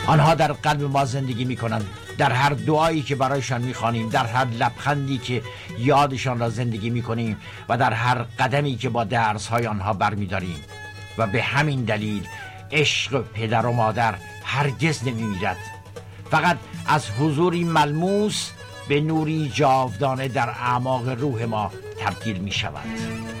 آنها در قلب ما زندگی می کنند، در هر دعایی که برایشان می خوانیم، در هر لبخندی که یادشان را زندگی می کنیم و در هر قدمی که با درس‌های آنها برمی داریم. و به همین دلیل عشق پدر و مادر هرگز نمی میرد، فقط از حضوری ملموس به نوری جاودانه در اعماق روح ما تبدیل می شود.